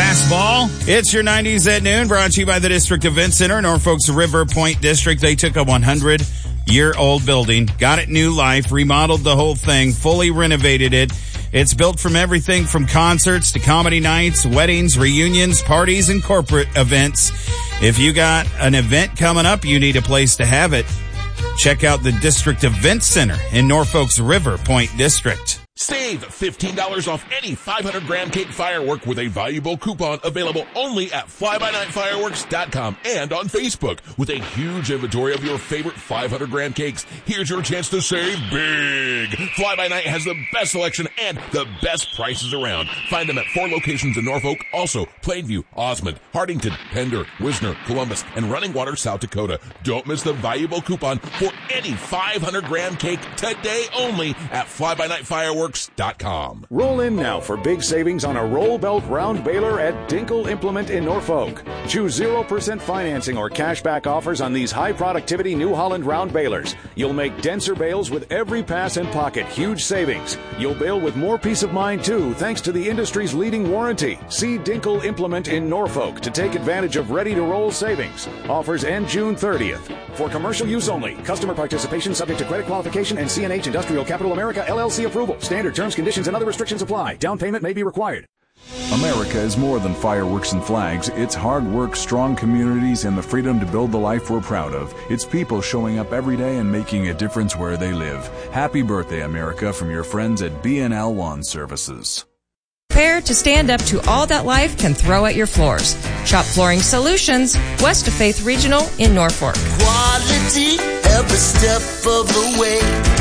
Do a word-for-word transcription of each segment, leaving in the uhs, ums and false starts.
Fastball. It's your nineties at noon, brought to you by the District Event Center, Norfolk's River Point District. They took a one hundred year old building, got it new life, remodeled the whole thing, fully renovated it. It's built from everything from concerts to comedy nights, weddings, reunions, parties, and corporate events. If you got an event coming up, you need a place to have it. Check out the District Event Center in Norfolk's River Point District. Save fifteen dollars off any five hundred gram cake firework with a valuable coupon available only at fly by night fireworks dot com and on Facebook. With a huge inventory of your favorite five hundred gram cakes, here's your chance to save big. Fly by Night has the best selection and the best prices around. Find them at four locations in Norfolk, also Plainview, Osmond, Hardington, Pender, Wisner, Columbus, and Running Water, South Dakota. Don't miss the valuable coupon for any five hundred gram cake today only at fly by night fireworks dot com. Roll in now for big savings on a roll belt round baler at Dinkle Implement in Norfolk. Choose zero percent financing or cashback offers on these high productivity New Holland round balers. You'll make denser bales with every pass and pocket. Huge savings. You'll bale with more peace of mind too, thanks to the industry's leading warranty. See Dinkle Implement in Norfolk to take advantage of ready to roll savings. Offers end June thirtieth. For commercial use only. Customer participation subject to credit qualification and C N H Industrial Capital America L L C approval. Standard terms, conditions, and other restrictions apply. Down payment may be required. America is more than fireworks and flags. It's hard work, strong communities, and the freedom to build the life we're proud of. It's people showing up every day and making a difference where they live. Happy birthday, America, from your friends at B and L Lawn Services. Prepare to stand up to all that life can throw at your floors. Shop Flooring Solutions, west of Faith Regional in Norfolk. Quality every step of the way.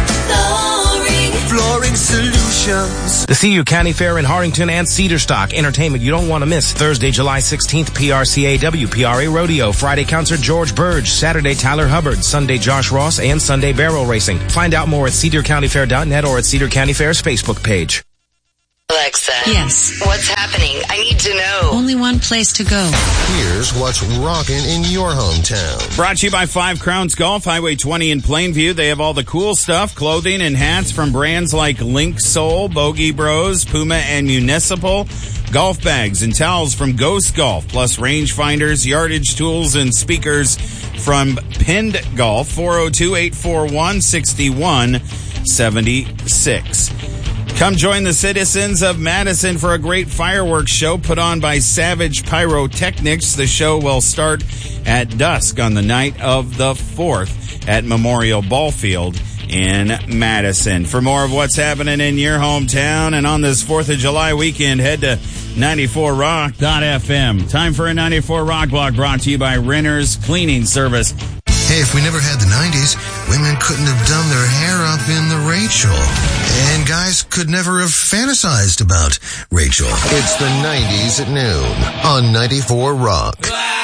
Flooring, Flooring Solutions. The C U County Fair in Harrington and Cedar Stock. Entertainment you don't want to miss. Thursday, July sixteenth, P R C A W P R A Rodeo. Friday, concert George Burge. Saturday, Tyler Hubbard. Sunday, Josh Ross. And Sunday, barrel racing. Find out more at cedar county fair dot net or at Cedar County Fair's Facebook page. Alexa. Yes. What's happening? I need to know. Only one place to go. Here's what's rocking in your hometown. Brought to you by Five Crowns Golf, Highway twenty in Plainview. They have all the cool stuff, clothing and hats from brands like Link Soul, Bogey Bros, Puma, and Municipal. Golf bags and towels from Ghost Golf, plus range finders, yardage tools, and speakers from Pinned Golf. four oh two, eight four one, six one seven six. Come join the citizens of Madison for a great fireworks show put on by Savage Pyrotechnics. The show will start at dusk on the night of the fourth at Memorial Ball Field in Madison. For more of what's happening in your hometown and on this fourth of July weekend, head to ninety-four rock dot f m. Time for a ninety-four Rock Block brought to you by Renner's Cleaning Service. Hey, if we never had the nineties, women couldn't have done their hair up in the Rachel. And guys could never have fantasized about Rachel. It's the nineties at noon on ninety-four Rock.